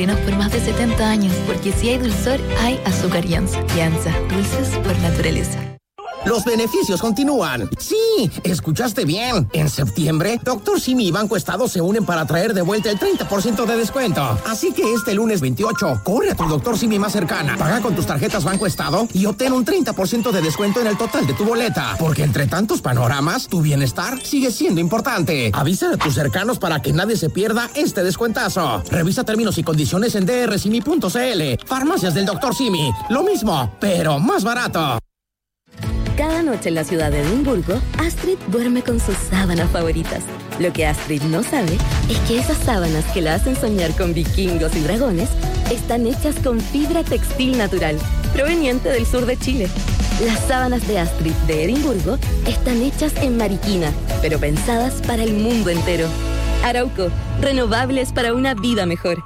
por más de 70 años, porque si hay dulzor, hay azúcar Yanza. Yanza, dulces por naturaleza. Los beneficios continúan. Sí, escuchaste bien. En septiembre, Dr. Simi y Banco Estado se unen para traer de vuelta el 30% de descuento. Así que este lunes 28, corre a tu Dr. Simi más cercana, paga con tus tarjetas Banco Estado y obtén un 30% de descuento en el total de tu boleta. Porque entre tantos panoramas, tu bienestar sigue siendo importante. Avisa a tus cercanos para que nadie se pierda este descuentazo. Revisa términos y condiciones en drsimi.cl. Farmacias del Dr. Simi. Lo mismo, pero más barato. Cada noche en la ciudad de Edimburgo, Astrid duerme con sus sábanas favoritas. Lo que Astrid no sabe es que esas sábanas que la hacen soñar con vikingos y dragones están hechas con fibra textil natural, proveniente del sur de Chile. Las sábanas de Astrid de Edimburgo están hechas en Mariquina, pero pensadas para el mundo entero. Arauco, renovables para una vida mejor.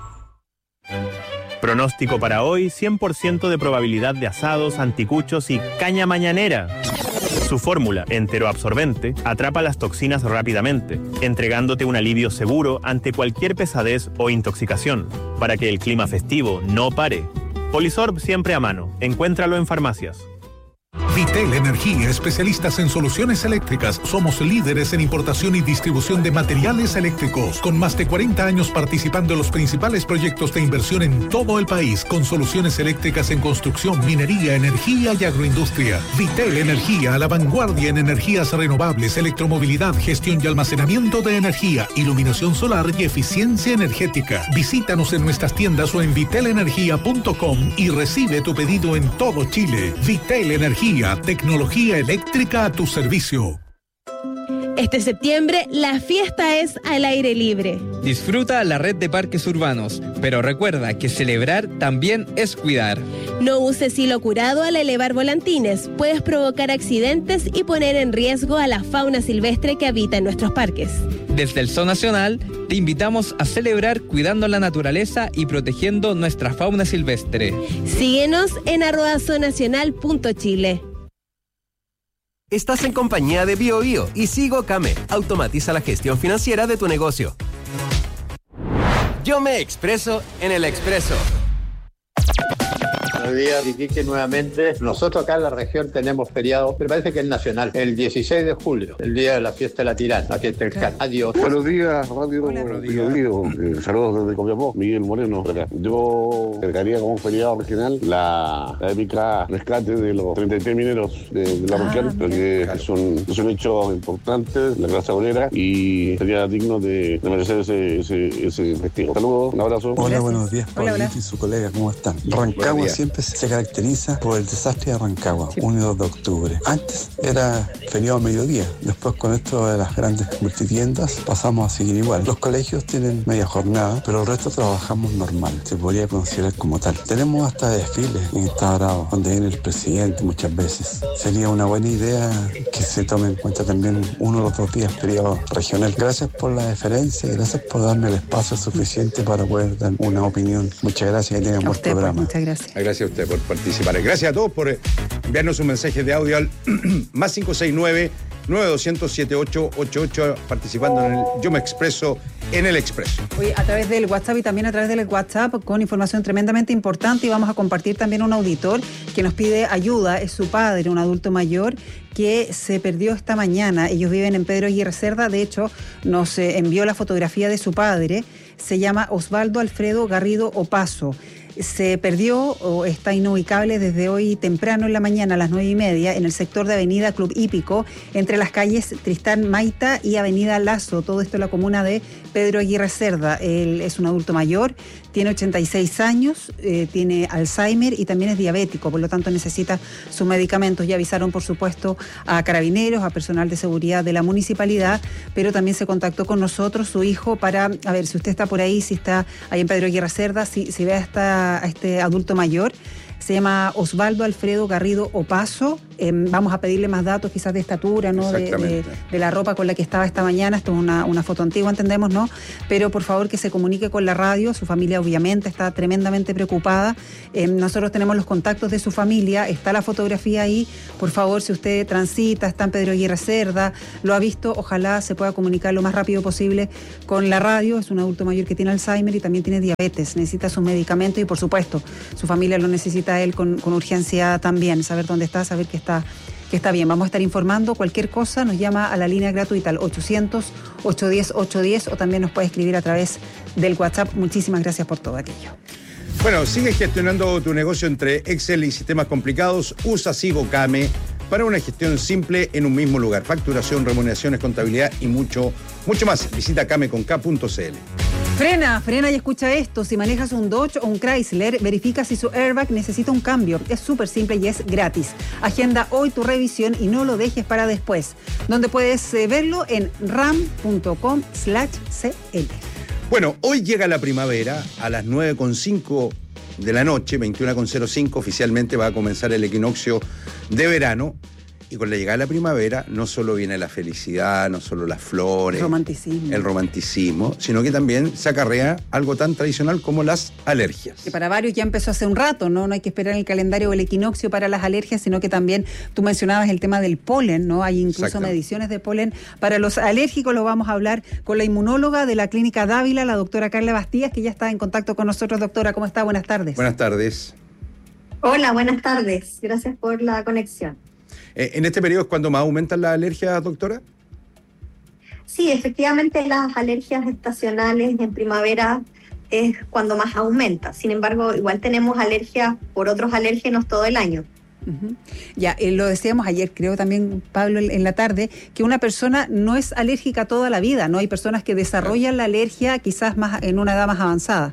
Pronóstico para hoy, 100% de probabilidad de asados, anticuchos y caña mañanera. Su fórmula, enteroabsorbente, atrapa las toxinas rápidamente, entregándote un alivio seguro ante cualquier pesadez o intoxicación, para que el clima festivo no pare. Polisorb siempre a mano. Encuéntralo en farmacias. Vitel Energía, especialistas en soluciones eléctricas. Somos líderes en importación y distribución de materiales eléctricos, con más de 40 años participando en los principales proyectos de inversión en todo el país, con soluciones eléctricas en construcción, minería, energía y agroindustria. Vitel Energía, a la vanguardia en energías renovables, electromovilidad, gestión y almacenamiento de energía, iluminación solar y eficiencia energética. Visítanos en nuestras tiendas o en vitelenergia.com y recibe tu pedido en todo Chile. Vitel Energía, tecnología eléctrica a tu servicio. Este septiembre, la fiesta es al aire libre. Disfruta la red de parques urbanos, pero recuerda que celebrar también es cuidar. No uses hilo curado al elevar volantines. Puedes provocar accidentes y poner en riesgo a la fauna silvestre que habita en nuestros parques. Desde el Zoo Nacional, te invitamos a celebrar cuidando la naturaleza y protegiendo nuestra fauna silvestre. Síguenos en @zoonacional.chile. Estás en compañía de BioBio y Sigo Came. Automatiza la gestión financiera de tu negocio. Yo me expreso en el Expreso. Buenos días, Iquique nuevamente. Nosotros acá en la región tenemos feriado, pero parece que es nacional, el 16 de julio, el día de la fiesta de la Tirana, la fiesta del Can. Adiós. Buenos días, Radio Bio. Saludos desde Copiapó, Miguel Moreno. Yo cargaría como un feriado regional la épica rescate de los 33 mineros de la región, porque son hechos importantes, la clase obrera, y sería digno de merecer ese festivo. Saludos, un abrazo. Hola, buenos días, Pablito y su colega, ¿cómo están? Rancagua siempre se caracteriza por el desastre de Rancagua, 1 y 2 de octubre. Antes era feriado a mediodía, después con esto de las grandes multitiendas pasamos a seguir igual. Los colegios tienen media jornada, pero el resto trabajamos normal, se podría considerar como tal. Tenemos hasta desfiles en Estado Bravo, donde viene el presidente muchas veces. Sería una buena idea que se tome en cuenta también 1 o los 2 días feriado regional. Gracias por la deferencia y gracias por darme el espacio suficiente para poder dar una opinión. Muchas gracias y tengan buen programa. Muchas gracias. Gracias a usted por participar. Gracias a todos por enviarnos un mensaje de audio al más 569-9200-7888 participando en el Yo Me Expreso en el Expreso. Hoy a través del WhatsApp y también a través del WhatsApp con información tremendamente importante, y vamos a compartir también a un auditor que nos pide ayuda. Es su padre, un adulto mayor que se perdió esta mañana. Ellos viven en Pedro Aguirre Cerda. De hecho, nos envió la fotografía de su padre. Se llama Osvaldo Alfredo Garrido Opaso. Se perdió o está inubicable desde hoy temprano en la mañana a las 9:30 en el sector de Avenida Club Hípico, entre las calles Tristán Maita y Avenida Lazo, todo esto en la comuna de Pedro Aguirre Cerda. Él es un adulto mayor, tiene 86 años, tiene Alzheimer y también es diabético, por lo tanto necesita sus medicamentos. Ya avisaron, por supuesto, a carabineros, a personal de seguridad de la municipalidad, pero también se contactó con nosotros, su hijo, para a ver si usted está por ahí, si está ahí en Pedro Aguirre Cerda, si ve a este adulto mayor. Se llama Osvaldo Alfredo Garrido Opaso, vamos a pedirle más datos quizás de estatura, ¿no? De la ropa con la que estaba esta mañana. Esto es una foto antigua, entendemos, ¿no? Pero por favor que se comunique con la radio. Su familia obviamente está tremendamente preocupada. Nosotros tenemos los contactos de su familia, está la fotografía ahí. Por favor, si usted transita, está en Pedro Aguirre Cerda, lo ha visto, ojalá se pueda comunicar lo más rápido posible con la radio. Es un adulto mayor que tiene Alzheimer y también tiene diabetes, necesita sus medicamentos y por supuesto su familia lo necesita a él con urgencia también, saber dónde está, saber que está bien. Vamos a estar informando cualquier cosa, nos llama a la línea gratuita al 800-810-810 o también nos puede escribir a través del WhatsApp. Muchísimas gracias por todo aquello. Bueno, sigue gestionando tu negocio entre Excel y sistemas complicados. Usa Sigo Came para una gestión simple en un mismo lugar. Facturación, remuneraciones, contabilidad y mucho más. Visita cameconk.cl. Frena y escucha esto. Si manejas un Dodge o un Chrysler, verifica si su airbag necesita un cambio. Es súper simple y es gratis. Agenda hoy tu revisión y no lo dejes para después. Donde puedes verlo en ram.com/cl. Bueno, hoy llega la primavera a las 9:05 de la noche, 21:05, oficialmente va a comenzar el equinoccio de verano. Y con la llegada de la primavera no solo viene la felicidad, no solo las flores, el romanticismo, sino que también se acarrea algo tan tradicional como las alergias. Que para varios ya empezó hace un rato, ¿no? No hay que esperar el calendario o el equinoccio para las alergias, sino que también tú mencionabas el tema del polen, ¿no? Hay incluso mediciones de polen para los alérgicos. Lo vamos a hablar con la inmunóloga de la Clínica Dávila, la doctora Carla Bastías, que ya está en contacto con nosotros. Doctora, ¿cómo está? Buenas tardes. Buenas tardes. Hola, buenas tardes. Gracias por la conexión. ¿En este periodo es cuando más aumentan las alergias, doctora? Sí, efectivamente las alergias estacionales en primavera es cuando más aumenta. Sin embargo, igual tenemos alergias por otros alérgenos todo el año. Uh-huh. Ya, lo decíamos ayer, creo también, Pablo, en la tarde, que una persona no es alérgica toda la vida, ¿no? Hay personas que desarrollan la alergia quizás más en una edad más avanzada.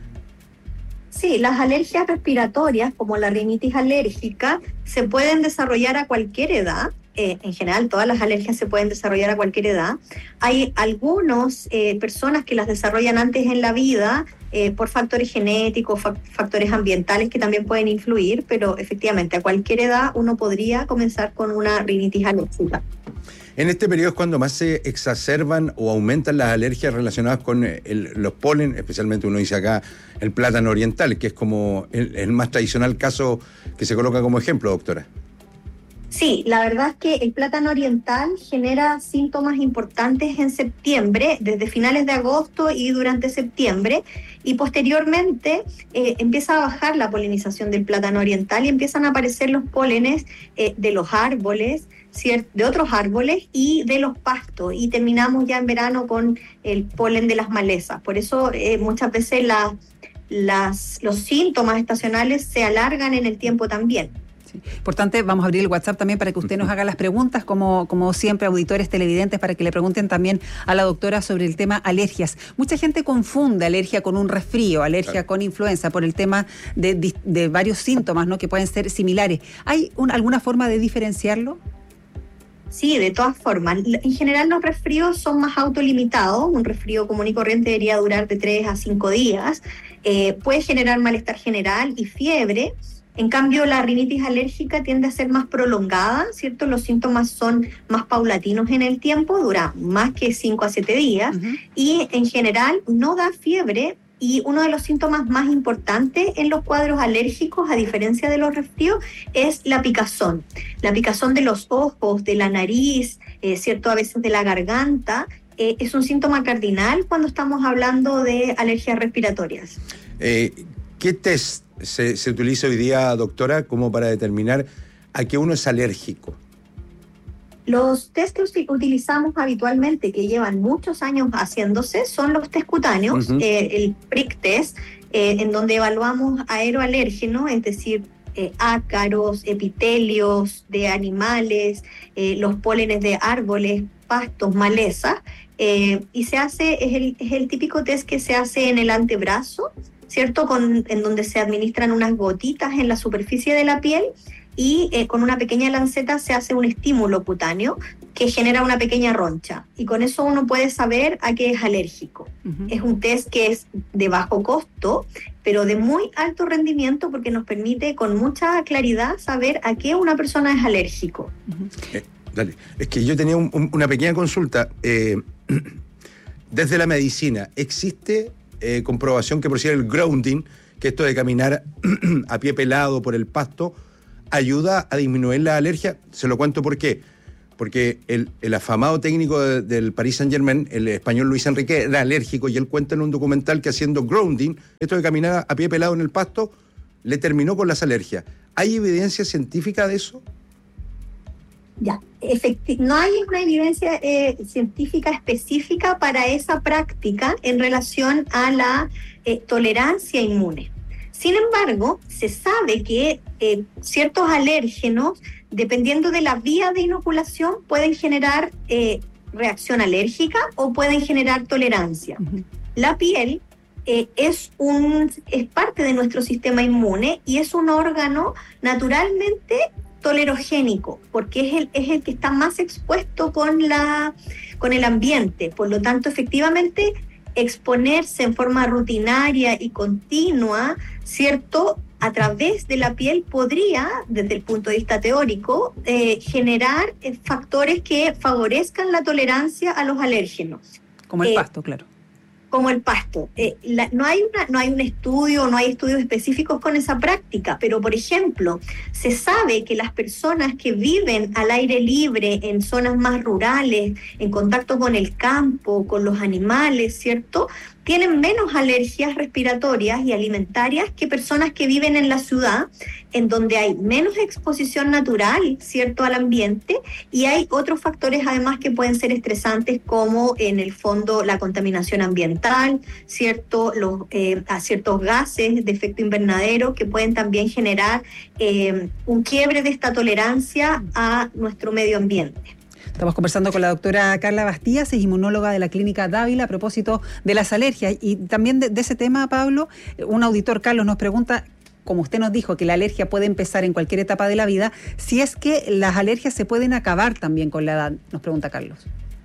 Sí, las alergias respiratorias, como la rinitis alérgica, se pueden desarrollar a cualquier edad. En general, todas las alergias se pueden desarrollar a cualquier edad. Hay algunas personas que las desarrollan antes en la vida por factores genéticos, factores ambientales que también pueden influir, pero efectivamente a cualquier edad uno podría comenzar con una rinitis alérgica. En este periodo es cuando más se exacerban o aumentan las alergias relacionadas con los polen, especialmente uno dice acá el plátano oriental, que es como el más tradicional caso que se coloca como ejemplo, doctora. Sí, la verdad es que el plátano oriental genera síntomas importantes en septiembre, desde finales de agosto y durante septiembre, y posteriormente empieza a bajar la polinización del plátano oriental y empiezan a aparecer los pólenes de los árboles, de otros árboles y de los pastos, y terminamos ya en verano con el polen de las malezas. Por eso muchas veces los síntomas estacionales se alargan en el tiempo también. Sí. Importante, vamos a abrir el WhatsApp también para que usted nos haga las preguntas, como siempre, auditores televidentes, para que le pregunten también a la doctora sobre el tema alergias. Mucha gente confunde alergia con un resfrío, alergia con influenza, por el tema de varios síntomas, ¿no? Que pueden ser similares. ¿Hay alguna forma de diferenciarlo? Sí, de todas formas. En general los resfríos son más autolimitados. Un resfrío común y corriente debería durar de 3 a 5 días. Puede generar malestar general y fiebre. En cambio, la rinitis alérgica tiende a ser más prolongada, ¿cierto? Los síntomas son más paulatinos en el tiempo, dura más que 5 a 7 días, y en general no da fiebre. Y uno de los síntomas más importantes en los cuadros alérgicos, a diferencia de los resfríos, es la picazón. La picazón de los ojos, de la nariz, ¿cierto? A veces de la garganta, es un síntoma cardinal cuando estamos hablando de alergias respiratorias. ¿Qué test se utiliza hoy día, doctora, como para determinar a qué uno es alérgico? Los test que utilizamos habitualmente, que llevan muchos años haciéndose, son los test cutáneos, el prick test, en donde evaluamos aeroalérgenos, es decir, ácaros, epitelios de animales, los pólenes de árboles, pastos, malezas, y se hace, es el típico test que se hace en el antebrazo, ¿cierto? En donde se administran unas gotitas en la superficie de la piel y con una pequeña lanceta se hace un estímulo cutáneo que genera una pequeña roncha. Y con eso uno puede saber a qué es alérgico. Es un test que es de bajo costo, pero de muy alto rendimiento porque nos permite con mucha claridad saber a qué una persona es alérgico. Dale. Es que yo tenía una pequeña consulta. Desde la medicina, ¿existe comprobación que por decir el grounding, que esto de caminar a pie pelado por el pasto, ayuda a disminuir la alergia? Se lo cuento por qué. Porque el afamado técnico del Paris Saint-Germain, el español Luis Enrique, era alérgico y él cuenta en un documental que haciendo grounding, esto de caminar a pie pelado en el pasto, le terminó con las alergias. ¿Hay evidencia científica de eso? Ya, no hay una evidencia científica específica para esa práctica en relación a la tolerancia inmune. Sin embargo, se sabe que ciertos alérgenos, dependiendo de la vía de inoculación, pueden generar reacción alérgica o pueden generar tolerancia. La piel es parte de nuestro sistema inmune y es un órgano naturalmente tolerogénico, porque es el que está más expuesto con el ambiente. Por lo tanto, efectivamente, exponerse en forma rutinaria y continua, ¿cierto?, a través de la piel podría, desde el punto de vista teórico, generar factores que favorezcan la tolerancia a los alérgenos. Como el pasto, claro. Como el pasto. No hay un estudio, no hay estudios específicos con esa práctica, pero por ejemplo, se sabe que las personas que viven al aire libre, en zonas más rurales, en contacto con el campo, con los animales, ¿cierto?, tienen menos alergias respiratorias y alimentarias que personas que viven en la ciudad, en donde hay menos exposición natural, ¿cierto?, al ambiente, y hay otros factores además que pueden ser estresantes, como en el fondo la contaminación ambiental, ¿cierto?, a ciertos gases de efecto invernadero que pueden también generar un quiebre de esta tolerancia a nuestro medio ambiente. Estamos conversando con la doctora Carla Bastías, es inmunóloga de la Clínica Dávila, a propósito de las alergias. Y también de ese tema, Pablo, un auditor, Carlos, nos pregunta, como usted nos dijo, que la alergia puede empezar en cualquier etapa de la vida, si es que las alergias se pueden acabar también con la edad, nos pregunta Carlos.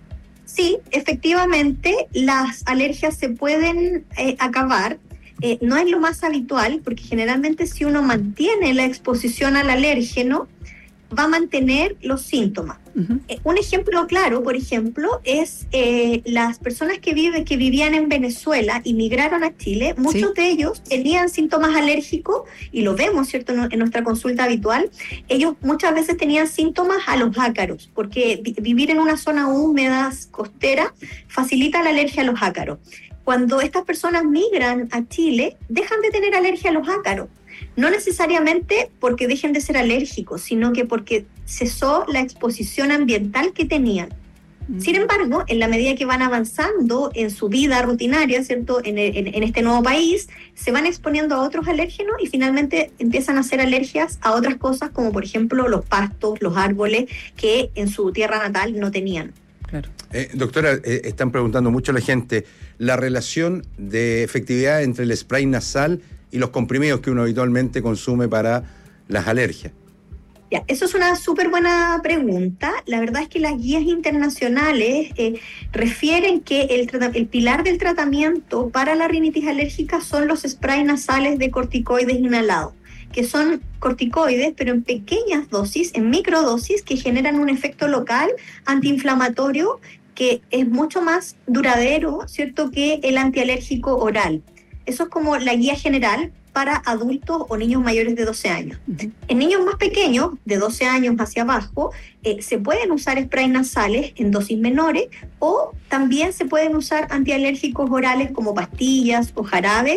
Sí, efectivamente, las alergias se pueden acabar. No es lo más habitual, porque generalmente si uno mantiene la exposición al alérgeno, va a mantener los síntomas. Un ejemplo claro, por ejemplo, es las personas que vivían en Venezuela y migraron a Chile. Muchos de ellos tenían síntomas alérgicos, y lo vemos, ¿cierto?, en nuestra consulta habitual. Ellos muchas veces tenían síntomas a los ácaros, porque vivir en una zona húmeda, costera, facilita la alergia a los ácaros. Cuando estas personas migran a Chile, dejan de tener alergia a los ácaros. No necesariamente porque dejen de ser alérgicos, sino que porque cesó la exposición ambiental que tenían. Sin embargo, en la medida que van avanzando en su vida rutinaria, ¿cierto?, en este nuevo país, se van exponiendo a otros alérgenos y finalmente empiezan a hacer alergias a otras cosas, como por ejemplo los pastos, los árboles, que en su tierra natal no tenían. Claro. Doctora, están preguntando mucho la gente, la relación de efectividad entre el spray nasal y los comprimidos que uno habitualmente consume para las alergias. Ya, eso es una súper buena pregunta. La verdad es que las guías internacionales refieren que el pilar del tratamiento para la rinitis alérgica son los sprays nasales de corticoides inhalados, que son corticoides, pero en pequeñas dosis, en microdosis, que generan un efecto local antiinflamatorio que es mucho más duradero, ¿cierto?, que el antialérgico oral. Eso es como la guía general para adultos o niños mayores de 12 años. En niños más pequeños, de 12 años hacia abajo, se pueden usar sprays nasales en dosis menores, o también se pueden usar antialérgicos orales como pastillas o jarabes,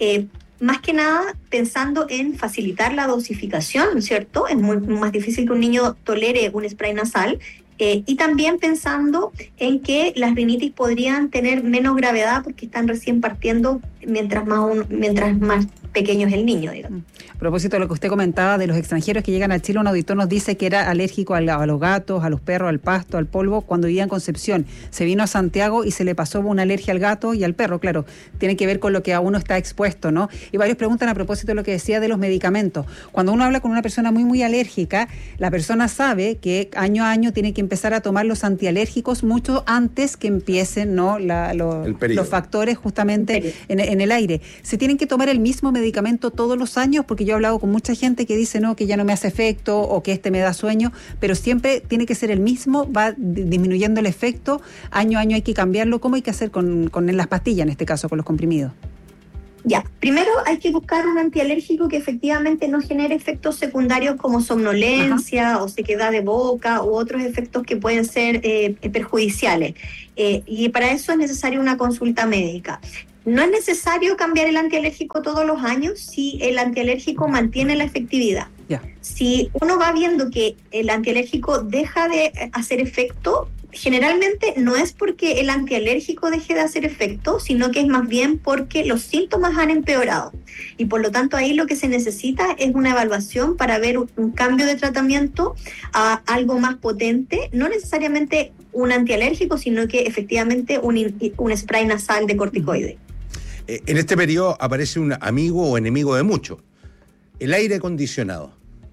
más que nada pensando en facilitar la dosificación, ¿cierto? Es muy más difícil que un niño tolere un spray nasal. Y también pensando en que las rinitis podrían tener menos gravedad porque están recién partiendo, mientras más pequeño es el niño, digamos. A propósito de lo que usted comentaba de los extranjeros que llegan a Chile, un auditor nos dice que era alérgico a los gatos, a los perros, al pasto, al polvo, cuando vivía en Concepción. Se vino a Santiago y se le pasó una alergia al gato y al perro, claro. Tiene que ver con lo que a uno está expuesto, ¿no? Y varios preguntan a propósito de lo que decía de los medicamentos. Cuando uno habla con una persona muy, muy alérgica, la persona sabe que año a año tiene que empezar a tomar los antialérgicos mucho antes que empiecen, ¿no? Los factores justamente en el aire. ¿Se tienen que tomar el mismo medicamento todos los años? Porque yo he hablado con mucha gente que dice no, que ya no me hace efecto o que me da sueño, pero siempre tiene que ser el mismo, va disminuyendo el efecto, año a año hay que cambiarlo. ¿Cómo hay que hacer con las pastillas, en este caso, con los comprimidos? Ya, primero hay que buscar un antialérgico que efectivamente no genere efectos secundarios como somnolencia o sequedad de boca u otros efectos que pueden ser perjudiciales. Y para eso es necesaria una consulta médica. No es necesario cambiar el antialérgico todos los años si el antialérgico mantiene la efectividad. Si uno va viendo que el antialérgico deja de hacer efecto, generalmente no es porque el antialérgico deje de hacer efecto, sino que es más bien porque los síntomas han empeorado. Y por lo tanto ahí lo que se necesita es una evaluación para ver un cambio de tratamiento a algo más potente, no necesariamente un antialérgico, sino que efectivamente un spray nasal de corticoide. En este periodo aparece un amigo o enemigo de muchos, el aire acondicionado.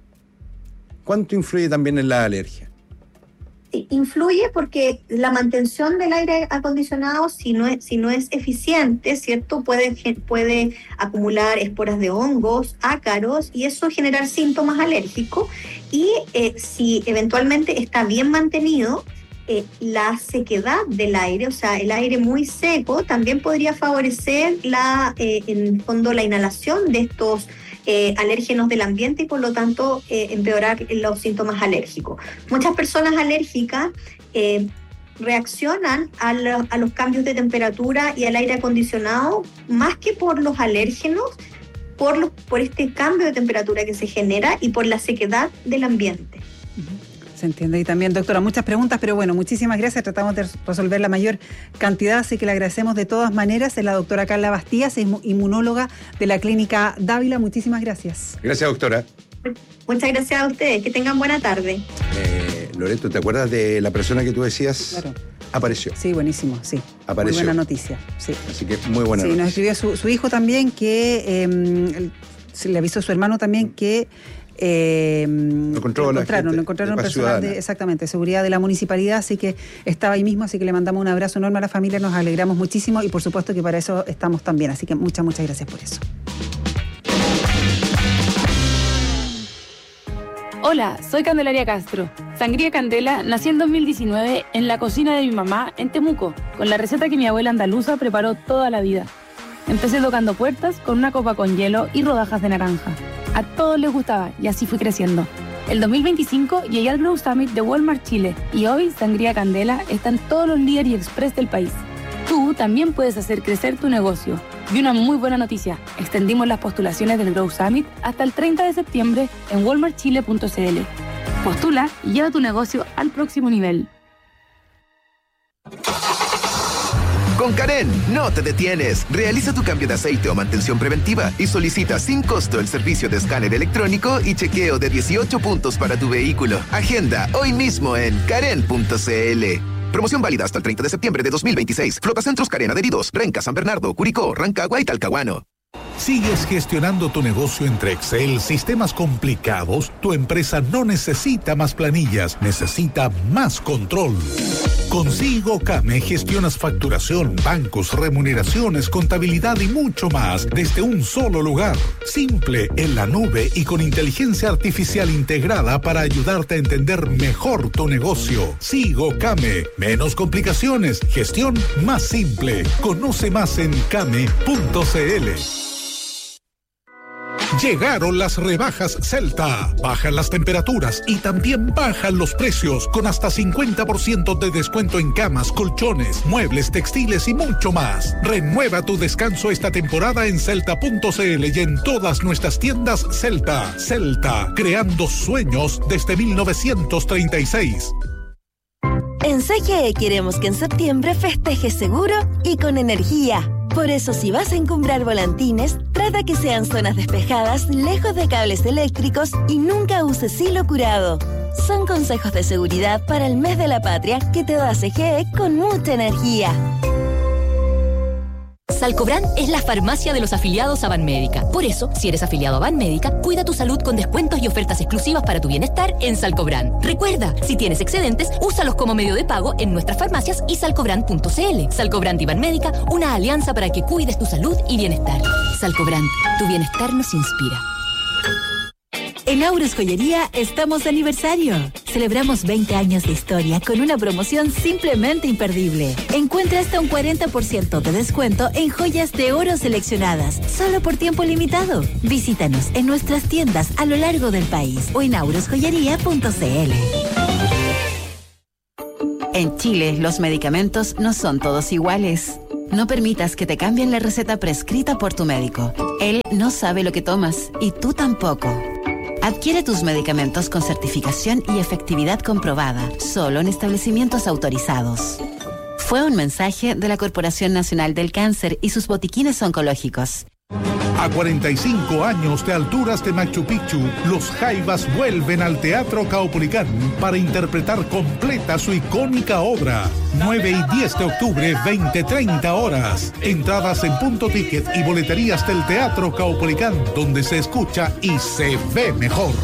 ¿Cuánto influye también en la alergia? Sí, influye porque la mantención del aire acondicionado, si no es eficiente, ¿cierto? Puede acumular esporas de hongos, ácaros, y eso generar síntomas alérgicos. Y si eventualmente está bien mantenido, la sequedad del aire, o sea, el aire muy seco, también podría favorecer en el fondo la inhalación de estos alérgenos del ambiente y por lo tanto empeorar los síntomas alérgicos. Muchas personas alérgicas reaccionan a los cambios de temperatura y al aire acondicionado más que por los alérgenos, por este cambio de temperatura que se genera y por la sequedad del ambiente. Se entiende. Y también, doctora, muchas preguntas, pero bueno, muchísimas gracias. Tratamos de resolver la mayor cantidad, así que le agradecemos de todas maneras. Es la doctora Carla Bastías, es inmunóloga de la Clínica Dávila. Muchísimas gracias. Gracias, doctora. Muchas gracias a ustedes. Que tengan buena tarde. Loreto, ¿te acuerdas de la persona que tú decías? Claro. Apareció. Sí, buenísimo, sí. Apareció. Muy buena noticia, sí. Así que muy buena noticia. Sí, nos escribió su hijo también que le avisó a su hermano también que lo encontraron personal de exactamente seguridad de la municipalidad, así que estaba ahí mismo, así que le mandamos un abrazo enorme a la familia, nos alegramos muchísimo y por supuesto que para eso estamos también, así que muchas gracias por eso. Hola, soy Candelaria Castro. Sangría Candela nació en 2019 en la cocina de mi mamá en Temuco, con la receta que mi abuela andaluza preparó toda la vida. Empecé tocando puertas con una copa con hielo y rodajas de naranja. A todos les gustaba y así fui creciendo. El 2025 llegué al Grow Summit de Walmart Chile y hoy Sangría Candela está en todos los líderes y express del país. Tú también puedes hacer crecer tu negocio. Y una muy buena noticia, extendimos las postulaciones del Grow Summit hasta el 30 de septiembre en walmartchile.cl. Postula y lleva tu negocio al próximo nivel. Con Karen, no te detienes. Realiza tu cambio de aceite o mantención preventiva y solicita sin costo el servicio de escáner electrónico y chequeo de 18 puntos para tu vehículo. Agenda hoy mismo en karen.cl. Promoción válida hasta el 30 de septiembre de 2026. Flotacentros Karen adheridos. Renca, San Bernardo, Curicó, Rancagua y Talcahuano. ¿Sigues gestionando tu negocio entre Excel, sistemas complicados? Tu empresa no necesita más planillas, necesita más control. Con Sigo Came gestionas facturación, bancos, remuneraciones, contabilidad y mucho más desde un solo lugar. Simple, en la nube y con inteligencia artificial integrada para ayudarte a entender mejor tu negocio. Sigo Came. Menos complicaciones, gestión más simple. Conoce más en came.cl. Llegaron las rebajas Celta. Bajan las temperaturas y también bajan los precios con hasta 50% de descuento en camas, colchones, muebles, textiles y mucho más. Renueva tu descanso esta temporada en celta.cl y en todas nuestras tiendas Celta. Celta, creando sueños desde 1936. En CGE queremos que en septiembre festejes seguro y con energía. Por eso, si vas a encumbrar volantines, Trata que sean zonas despejadas, lejos de cables eléctricos y nunca uses hilo curado. Son consejos de seguridad para el mes de la patria que te da CGE con mucha energía. Salcobran es la farmacia de los afiliados a Banmédica. Por eso, si eres afiliado a Banmédica, cuida tu salud con descuentos y ofertas exclusivas para tu bienestar en Salcobran. Recuerda, si tienes excedentes, úsalos como medio de pago en nuestras farmacias y salcobran.cl. Salcobran y Banmédica, una alianza para que cuides tu salud y bienestar. Salcobran, tu bienestar nos inspira. En Aurus Joyería estamos de aniversario. Celebramos 20 años de historia con una promoción simplemente imperdible. Encuentra hasta un 40% de descuento en joyas de oro seleccionadas, solo por tiempo limitado. Visítanos en nuestras tiendas a lo largo del país o en aurusjoyería.cl. En Chile, los medicamentos no son todos iguales. No permitas que te cambien la receta prescrita por tu médico. Él no sabe lo que tomas y tú tampoco. Adquiere tus medicamentos con certificación y efectividad comprobada, solo en establecimientos autorizados. Fue un mensaje de la Corporación Nacional del Cáncer y sus botiquines oncológicos. A 45 años de alturas de Machu Picchu, los Jaivas vuelven al Teatro Caupolicán para interpretar completa su icónica obra. 9 y 10 de octubre, 20-30 horas. Entradas en Punto Ticket y boleterías del Teatro Caupolicán, donde se escucha y se ve mejor.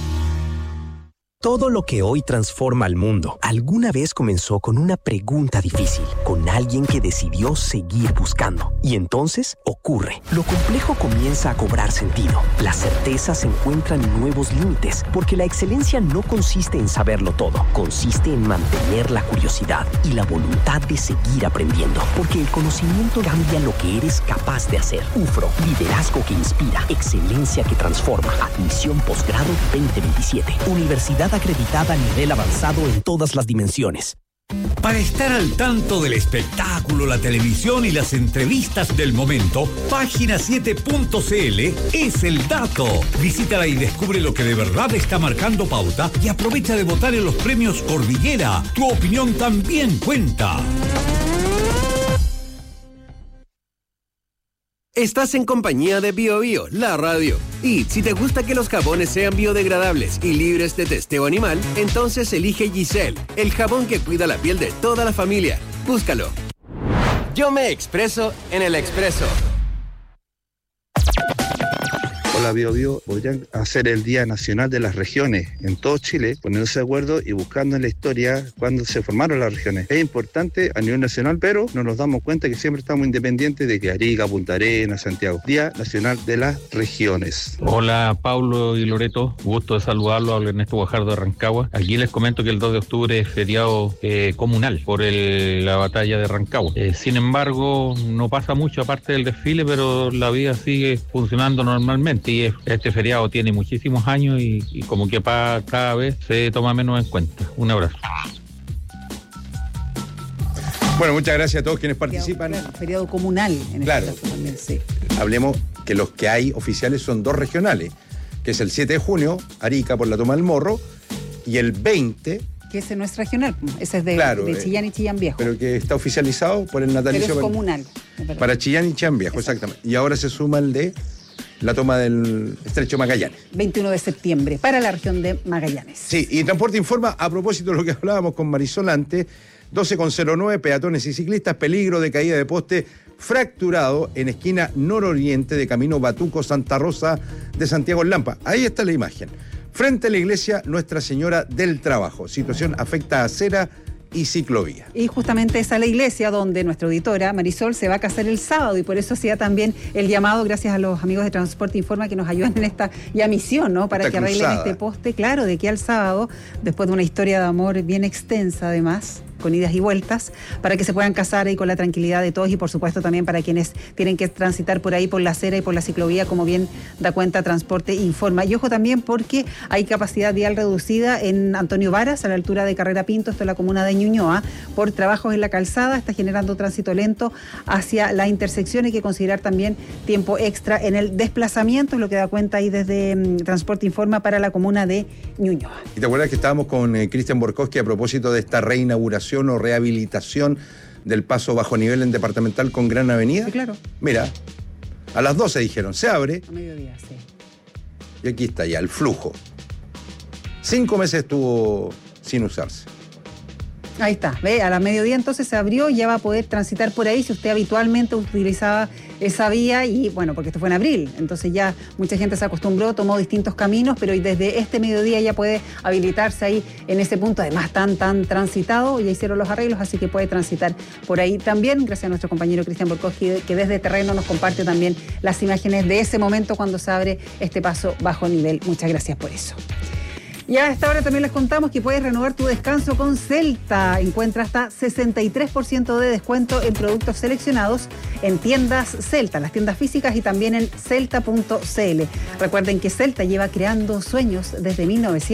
Todo lo que hoy transforma al mundo, alguna vez comenzó con una pregunta difícil, con alguien que decidió seguir buscando. Y entonces ocurre. Lo complejo comienza a cobrar sentido. Las certezas encuentran nuevos límites, porque la excelencia no consiste en saberlo todo, consiste en mantener la curiosidad y la voluntad de seguir aprendiendo, porque el conocimiento cambia lo que eres capaz de hacer. UFRO, liderazgo que inspira, excelencia que transforma. Admisión posgrado 2027. Universidad acreditada a nivel avanzado en todas las dimensiones. Para estar al tanto del espectáculo, la televisión y las entrevistas del momento, Página7.cl es el dato. Visítala y descubre lo que de verdad está marcando pauta y aprovecha de votar en los premios Cordillera. Tu opinión también cuenta. Estás en compañía de BioBio, la radio. Y si te gusta que los jabones sean biodegradables y libres de testeo animal, entonces elige Giselle, el jabón que cuida la piel de toda la familia. Búscalo. Yo me expreso en el Expreso. Hola BioBio, podrían hacer el Día Nacional de las Regiones en todo Chile, ponerse de acuerdo y buscando en la historia cuándo se formaron las regiones. Es importante a nivel nacional, pero no nos damos cuenta que siempre estamos independientes de que Arica, Punta Arenas, Santiago. Día Nacional de las Regiones. Hola Paulo y Loreto, gusto de saludarlo, hablo Ernesto Guajardo de Rancagua. Aquí les comento que el 2 de octubre es feriado comunal por la batalla de Rancagua. Sin embargo, no pasa mucho aparte del desfile, pero la vida sigue funcionando normalmente. Y este feriado tiene muchísimos años y como que cada vez se toma menos en cuenta. Un abrazo. Bueno, muchas gracias a todos quienes participan. Feriado comunal en claro. Este caso también, sí. Hablemos que los que hay oficiales son 2 regionales, que es el 7 de junio, Arica por la toma del Morro, y el 20... Que ese no es regional, ese es de Chillán y Chillán Viejo. Pero que está oficializado por el natalicio. Pero es comunal. Para Chillán y Chillán Viejo, exactamente. Y ahora se suma el de la toma del Estrecho Magallanes. 21 de septiembre, para la región de Magallanes. Sí, y Transporte informa, a propósito de lo que hablábamos con Marisol antes, 12,09, peatones y ciclistas, peligro de caída de poste fracturado en esquina nororiente de Camino Batuco-Santa Rosa de Santiago en Lampa. Ahí está la imagen. Frente a la iglesia Nuestra Señora del Trabajo. Situación afecta a acera y ciclovía. Y justamente esa es la iglesia donde nuestra auditora Marisol se va a casar el sábado, y por eso hacía también el llamado, gracias a los amigos de Transporte Informa que nos ayudan en esta ya misión, ¿no? Para que arreglen este poste, claro, de aquí al sábado, después de una historia de amor bien extensa además, con idas y vueltas, para que se puedan casar ahí con la tranquilidad de todos, y por supuesto también para quienes tienen que transitar por ahí por la acera y por la ciclovía, como bien da cuenta Transporte Informa. Y ojo también porque hay capacidad vial reducida en Antonio Varas, a la altura de Carrera Pinto, esto es la comuna de Ñuñoa, por trabajos en la calzada, está generando tránsito lento hacia la intersección. Hay que considerar también tiempo extra en el desplazamiento, es lo que da cuenta ahí desde Transporte Informa para la comuna de Ñuñoa. ¿Y te acuerdas que estábamos con Cristian Borkowski a propósito de esta reinauguración o rehabilitación del paso bajo nivel en Departamental con Gran Avenida? Sí, claro. Mira, A las 12 dijeron, se abre. A mediodía, sí. Y aquí está ya, el flujo. 5 meses estuvo sin usarse. Ahí está, ve, a la mediodía entonces se abrió y ya va a poder transitar por ahí si usted habitualmente utilizaba esa vía y bueno, porque esto fue en abril, entonces ya mucha gente se acostumbró, tomó distintos caminos, pero desde este mediodía ya puede habilitarse ahí en ese punto, además tan transitado, ya hicieron los arreglos, así que puede transitar por ahí también, gracias a nuestro compañero Cristian Borkowski, que desde terreno nos comparte también las imágenes de ese momento cuando se abre este paso bajo nivel. Muchas gracias por eso. Y a esta hora también les contamos que puedes renovar tu descanso con Celta. Encuentra hasta 63% de descuento en productos seleccionados en tiendas Celta, las tiendas físicas y también en celta.cl. Recuerden que Celta lleva creando sueños desde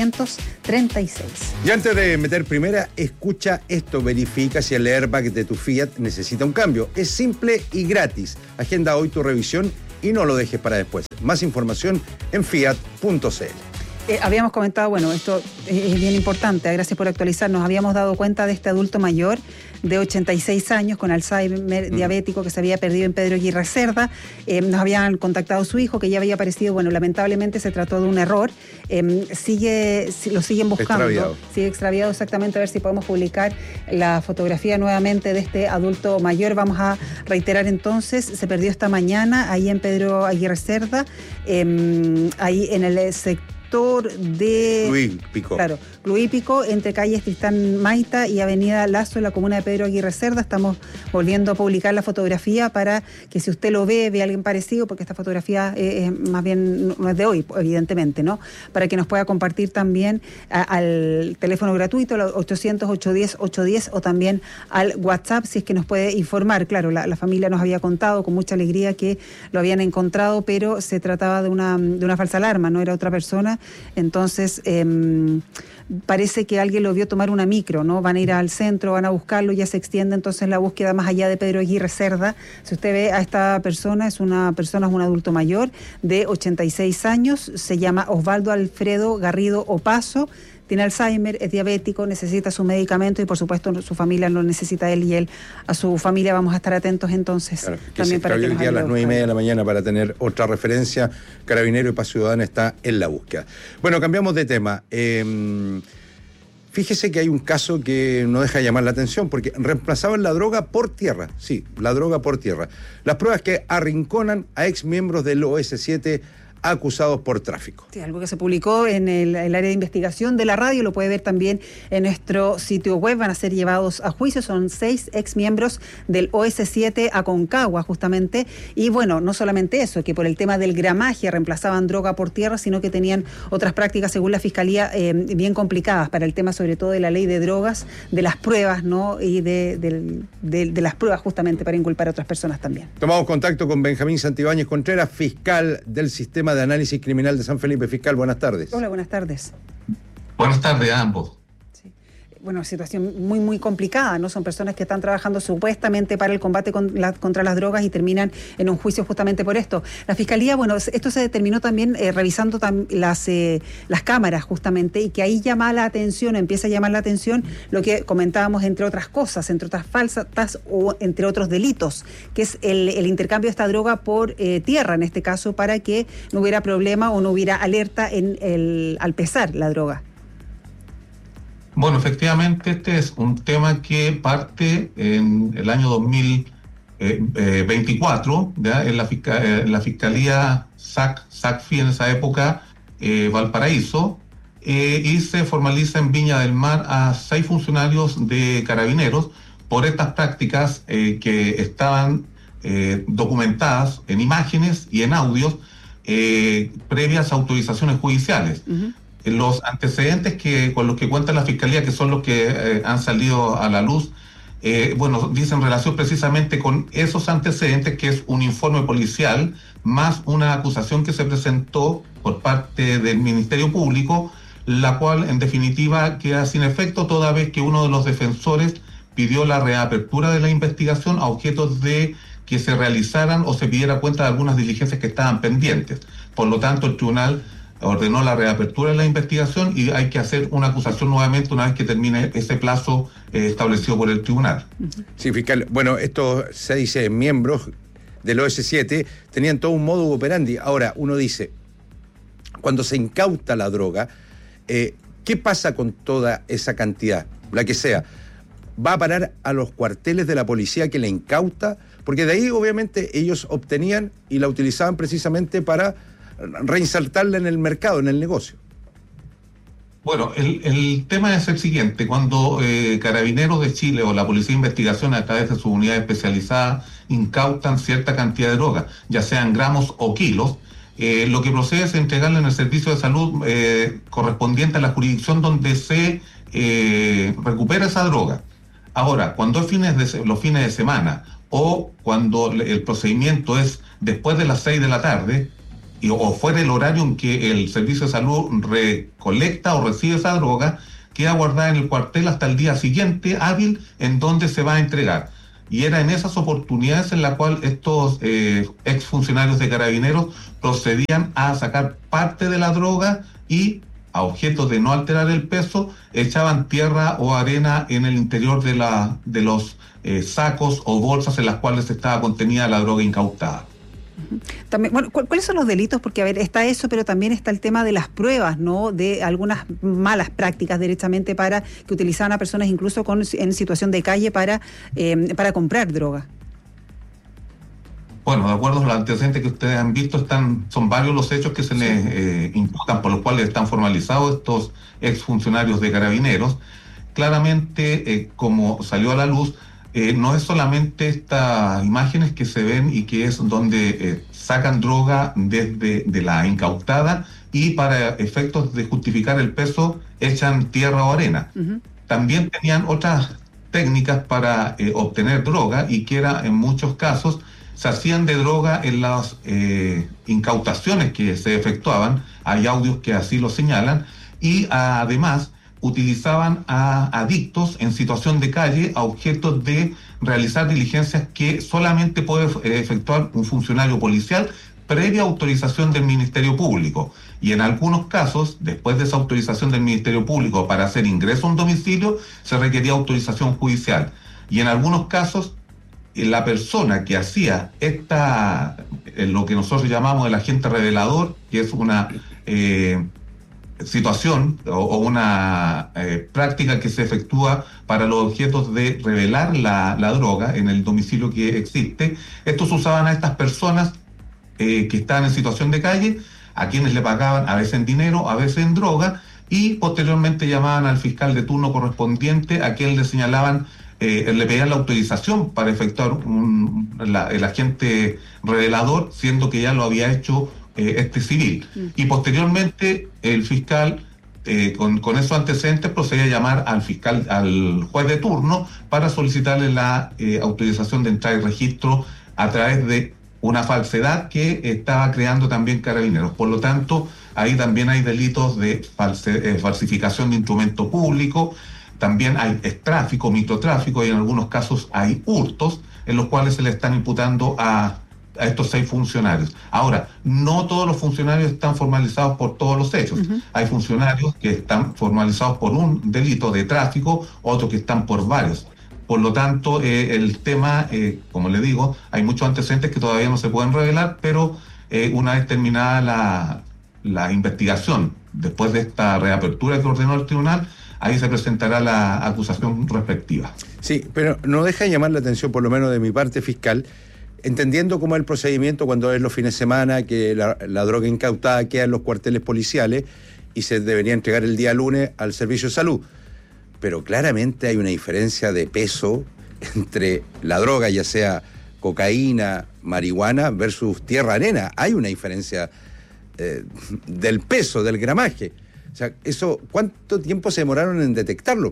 1936. Y antes de meter primera, escucha esto, verifica si el airbag de tu Fiat necesita un cambio. Es simple y gratis. Agenda hoy tu revisión y no lo dejes para después. Más información en fiat.cl. Habíamos comentado, bueno, esto es bien importante, gracias por actualizarnos. Habíamos dado cuenta de este adulto mayor de 86 años con Alzheimer diabético que se había perdido en Pedro Aguirre Cerda. Nos habían contactado su hijo que ya había aparecido, bueno, lamentablemente se trató de un error. Lo siguen buscando. Extraviado. Sigue extraviado, exactamente, a ver si podemos publicar la fotografía nuevamente de este adulto mayor. Vamos a reiterar entonces, se perdió esta mañana ahí en Pedro Aguirre Cerda, ahí en el sector de Cluípico. Claro, Cluípico, entre calles Tristán Maita y Avenida Lazo, en la comuna de Pedro Aguirre Cerda. Estamos volviendo a publicar la fotografía para que si usted lo ve a alguien parecido, porque esta fotografía más bien no es de hoy, evidentemente, ¿no? Para que nos pueda compartir también al teléfono gratuito, 800-810-810, o también al WhatsApp, si es que nos puede informar. Claro, la familia nos había contado con mucha alegría que lo habían encontrado, pero se trataba de una falsa alarma, no era otra persona. Entonces, parece que alguien lo vio tomar una micro, ¿no? Van a ir al centro, van a buscarlo, ya se extiende entonces la búsqueda más allá de Pedro Aguirre Cerda. Si usted ve a esta persona, es un adulto mayor de 86 años, se llama Osvaldo Alfredo Garrido Opaso. Tiene Alzheimer, es diabético, necesita su medicamento y por supuesto su familia lo necesita él y él a su familia. Vamos a estar atentos entonces. Claro, que también se para que hoy día a las 9:30 de la mañana para tener otra referencia. Carabinero y Paz Ciudadana está en la búsqueda. Bueno, cambiamos de tema. Fíjese que hay un caso que no deja de llamar la atención porque reemplazaban la droga por tierra. Sí, la droga por tierra. Las pruebas que arrinconan a exmiembros del OS7 acusados por tráfico. Sí, algo que se publicó en el área de investigación de la radio, lo puede ver también en nuestro sitio web. Van a ser llevados a juicio, son 6 exmiembros del OS7 Aconcagua, justamente. Y bueno, no solamente eso, que por el tema del gramaje reemplazaban droga por tierra, sino que tenían otras prácticas, según la Fiscalía, bien complicadas para el tema, sobre todo de la ley de drogas, de las pruebas, ¿no? Y de las pruebas, justamente, para inculpar a otras personas también. Tomamos contacto con Benjamín Santibáñez Contreras, fiscal del Sistema de Análisis Criminal de San Felipe. Fiscal, buenas tardes. Hola, buenas tardes. Buenas tardes a ambos. Sí. Bueno, situación muy complicada, ¿no? Son personas que están trabajando supuestamente para el combate contra las drogas y terminan en un juicio justamente por esto. La Fiscalía, bueno, esto se determinó también revisando las cámaras justamente, y que ahí empieza a llamar la atención lo que comentábamos, entre otras cosas, entre otras falsas o entre otros delitos, que es el intercambio de esta droga por tierra, en este caso, para que no hubiera problema o no hubiera alerta al pesar la droga. Bueno, efectivamente, este es un tema que parte en el año 2024, ¿ya? En la Fiscalía SACFI en esa época, Valparaíso, y se formaliza en Viña del Mar a 6 funcionarios de Carabineros por estas prácticas que estaban documentadas en imágenes y en audios previas autorizaciones judiciales. Uh-huh. Los antecedentes con los que cuenta la Fiscalía, que son los que han salido a la luz, dicen relación precisamente con esos antecedentes, que es un informe policial más una acusación que se presentó por parte del Ministerio Público, la cual en definitiva queda sin efecto toda vez que uno de los defensores pidió la reapertura de la investigación a objetos de que se realizaran o se pidiera cuenta de algunas diligencias que estaban pendientes. Por lo tanto, el tribunal ordenó la reapertura de la investigación y hay que hacer una acusación nuevamente una vez que termine ese plazo establecido por el tribunal. Sí, fiscal. Bueno, estos 6 miembros del OS7, tenían todo un modus operandi. Ahora, uno dice, cuando se incauta la droga, ¿qué pasa con toda esa cantidad? La que sea. ¿Va a parar a los cuarteles de la policía que la incauta? Porque de ahí, obviamente, ellos obtenían y la utilizaban precisamente para reinsertarla en el mercado, en el negocio. Bueno, el tema es el siguiente. Cuando Carabineros de Chile o la Policía de Investigación a través de su unidad especializada incautan cierta cantidad de droga, ya sean gramos o kilos, lo que procede es entregarla en el servicio de salud correspondiente a la jurisdicción donde se recupera esa droga. Ahora, cuando es los fines de semana o cuando el procedimiento es después de las 6 de la tarde, o fuera el horario en que el servicio de salud recolecta o recibe esa droga, queda guardada en el cuartel hasta el día siguiente hábil en donde se va a entregar. Y era en esas oportunidades en las cuales estos exfuncionarios de Carabineros procedían a sacar parte de la droga y, a objeto de no alterar el peso, echaban tierra o arena en el interior de los sacos o bolsas en las cuales estaba contenida la droga incautada. También, bueno, ¿cuáles son los delitos? Porque, a ver, está eso, pero también está el tema de las pruebas, ¿no? De algunas malas prácticas directamente que utilizaban a personas incluso en situación de calle para comprar droga. Bueno, de acuerdo a los antecedentes que ustedes han visto, son varios los hechos que se les imputan, por los cuales están formalizados estos exfuncionarios de Carabineros. Claramente, como salió a la luz, no es solamente estas imágenes que se ven y que es donde sacan droga desde la incautada y para efectos de justificar el peso echan tierra o arena. Uh-huh. También tenían otras técnicas para obtener droga y que era en muchos casos se hacían de droga en las incautaciones que se efectuaban. Hay audios que así lo señalan y además utilizaban a adictos en situación de calle a objetos de realizar diligencias que solamente puede efectuar un funcionario policial previa autorización del Ministerio Público. Y en algunos casos, después de esa autorización del Ministerio Público para hacer ingreso a un domicilio, se requería autorización judicial. Y en algunos casos, la persona que hacía lo que nosotros llamamos el agente revelador, que es una situación o una práctica que se efectúa para los objetos de revelar la droga en el domicilio que existe. Estos usaban a estas personas que estaban en situación de calle, a quienes le pagaban a veces en dinero, a veces en droga, y posteriormente llamaban al fiscal de turno correspondiente, a quien le señalaban, le pedían la autorización para efectuar el agente revelador, siendo que ya lo había hecho este civil. Y posteriormente el fiscal, con esos antecedentes, procedía a llamar al juez de turno para solicitarle la autorización de entrada y registro a través de una falsedad que estaba creando también Carabineros. Por lo tanto, ahí también hay delitos de falsificación de instrumento público, también hay tráfico, microtráfico, y en algunos casos hay hurtos en los cuales se le están imputando a estos 6 funcionarios. Ahora, no todos los funcionarios están formalizados por todos los hechos. Uh-huh. Hay funcionarios que están formalizados por un delito de tráfico, otros que están por varios. Por lo tanto, el tema, como le digo, hay muchos antecedentes que todavía no se pueden revelar, pero una vez terminada la investigación, después de esta reapertura que ordenó el tribunal, ahí se presentará la acusación respectiva. Sí, pero no deja de llamar la atención, por lo menos de mi parte fiscal, entendiendo cómo es el procedimiento cuando es los fines de semana, que la droga incautada queda en los cuarteles policiales y se debería entregar el día lunes al servicio de salud. Pero claramente hay una diferencia de peso entre la droga, ya sea cocaína, marihuana, versus tierra-arena. Hay una diferencia del peso, del gramaje. O sea, eso, ¿cuánto tiempo se demoraron en detectarlo?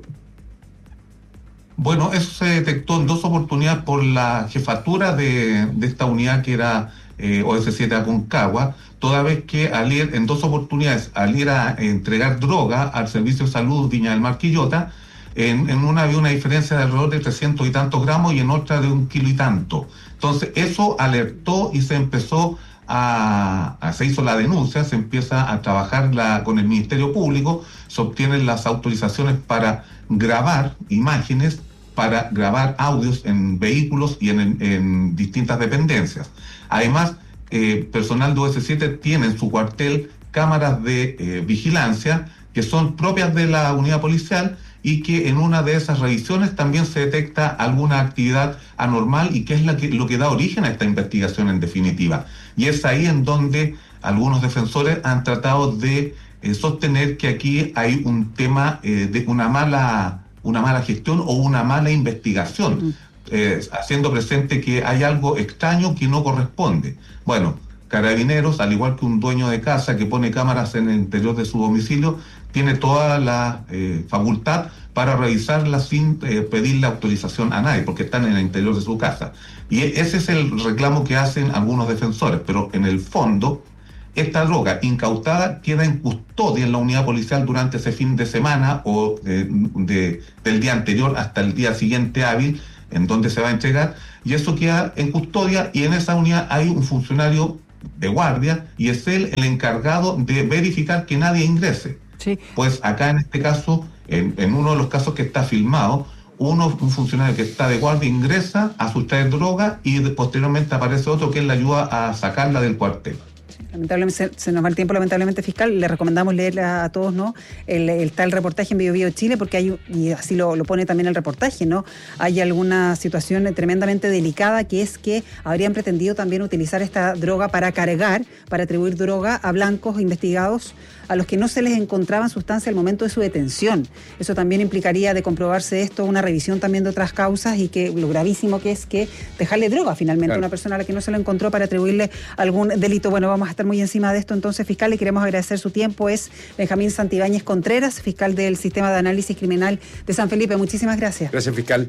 Bueno, eso se detectó en 2 oportunidades por la jefatura de esta unidad que era OS7 Aconcagua, toda vez que en 2 oportunidades, al ir a entregar droga al Servicio de Salud Viña del Mar Quillota, en una había una diferencia de alrededor de 300 y tantos gramos y en otra de 1 kilo y tanto. Entonces, eso alertó y se empezó se hizo la denuncia, se empieza a trabajar con el Ministerio Público, se obtienen las autorizaciones para grabar imágenes para grabar audios en vehículos y en distintas dependencias. Además, personal de US7 tiene en su cuartel cámaras de vigilancia que son propias de la unidad policial y que en una de esas revisiones también se detecta alguna actividad anormal y que es lo que da origen a esta investigación en definitiva. Y es ahí en donde algunos defensores han tratado de sostener que aquí hay un tema de una mala gestión o una mala investigación, haciendo presente que hay algo extraño que no corresponde. Bueno, Carabineros, al igual que un dueño de casa que pone cámaras en el interior de su domicilio, tiene toda la facultad para revisarla sin pedirle autorización a nadie, porque están en el interior de su casa. Y ese es el reclamo que hacen algunos defensores, pero en el fondo, esta droga incautada queda en custodia en la unidad policial durante ese fin de semana o del día anterior hasta el día siguiente hábil, en donde se va a entregar, y eso queda en custodia, y en esa unidad hay un funcionario de guardia, y es él el encargado de verificar que nadie ingrese. Sí. Pues acá en este caso, en uno de los casos que está filmado, un funcionario que está de guardia ingresa a sustraer droga y posteriormente aparece otro que le ayuda a sacarla del cuartel. Lamentablemente se nos va el tiempo, lamentablemente, fiscal. Le recomendamos leer a todos, ¿no? Está el reportaje en BioBio Chile, porque hay, y así lo pone también el reportaje, ¿no? Hay alguna situación tremendamente delicada, que es que habrían pretendido también utilizar esta droga para cargar, para atribuir droga a blancos investigados a los que no se les encontraban sustancia al momento de su detención. Eso también implicaría, de comprobarse esto, una revisión también de otras causas, y que lo gravísimo que es que dejarle droga finalmente a una persona a la que no se lo encontró para atribuirle algún delito. Bueno, vamos a estar muy encima de esto entonces, fiscal. Le queremos agradecer su tiempo. Es Benjamín Santibáñez Contreras, fiscal del Sistema de Análisis Criminal de San Felipe. Muchísimas gracias. Gracias, fiscal.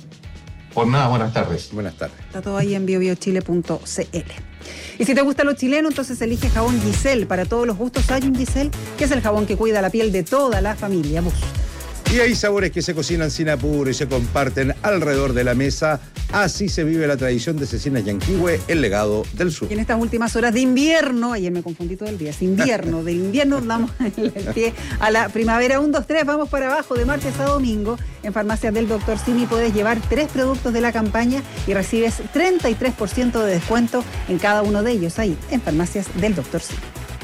Por nada, buenas tardes. Buenas tardes. Está todo ahí en biobiochile.cl. Y si te gusta lo chileno, entonces elige jabón Giselle. Para todos los gustos hay un Giselle, que es el jabón que cuida la piel de toda la familia. Y hay sabores que se cocinan sin apuro y se comparten alrededor de la mesa. Así se vive la tradición de Cecinas Yanquihue, el legado del sur. Y en estas últimas horas de invierno, ayer me confundí todo el día, es invierno, del invierno damos el pie a la primavera. 1, 2, 3, vamos para abajo. De martes a domingo, en Farmacias del Dr. Simi puedes llevar 3 productos de la campaña y recibes 33% de descuento en cada uno de ellos, ahí, en Farmacias del Dr. Simi.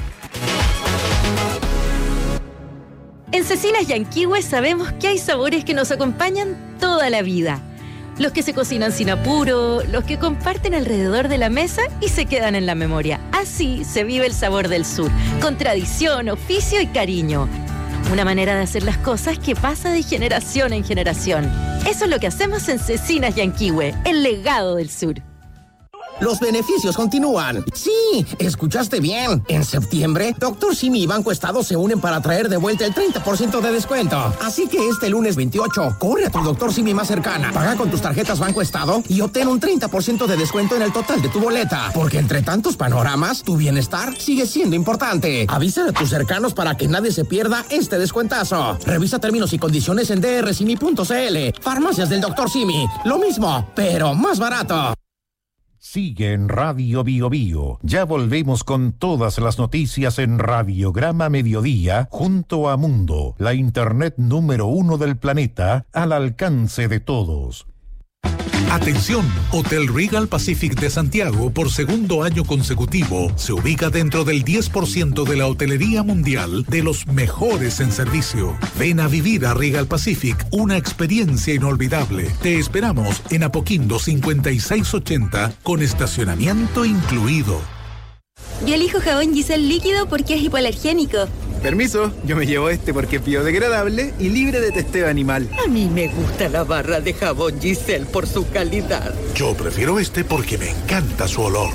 En Cecinas Yanquihue sabemos que hay sabores que nos acompañan toda la vida. Los que se cocinan sin apuro, los que comparten alrededor de la mesa y se quedan en la memoria. Así se vive el sabor del sur, con tradición, oficio y cariño. Una manera de hacer las cosas que pasa de generación en generación. Eso es lo que hacemos en Cecinas Yanquihue, el legado del sur. Los beneficios continúan. Sí, escuchaste bien. En septiembre, Dr. Simi y Banco Estado se unen para traer de vuelta el 30% de descuento. Así que este lunes 28, corre a tu Dr. Simi más cercana, paga con tus tarjetas Banco Estado y obtén un 30% de descuento en el total de tu boleta. Porque entre tantos panoramas, tu bienestar sigue siendo importante. Avisa a tus cercanos para que nadie se pierda este descuentazo. Revisa términos y condiciones en drsimi.cl. Farmacias del Dr. Simi. Lo mismo, pero más barato. Sigue en Radio Bio Bio. Ya volvemos con todas las noticias en Radiograma Mediodía, junto a Mundo, la internet número 1 del planeta, al alcance de todos. Atención, Hotel Regal Pacific de Santiago, por segundo año consecutivo, se ubica dentro del 10% de la hotelería mundial de los mejores en servicio. Ven a vivir a Regal Pacific una experiencia inolvidable. Te esperamos en Apoquindo 5680 con estacionamiento incluido. Yo elijo jabón Giselle líquido porque es hipoalergénico. Permiso, yo me llevo este porque es biodegradable y libre de testeo animal. A mí me gusta la barra de jabón Giselle por su calidad. Yo prefiero este porque me encanta su olor.